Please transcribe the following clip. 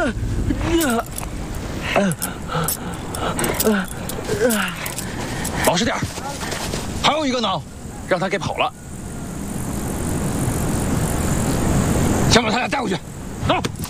老实点儿，还有一个呢，让他给跑了。先把他俩带回去，走。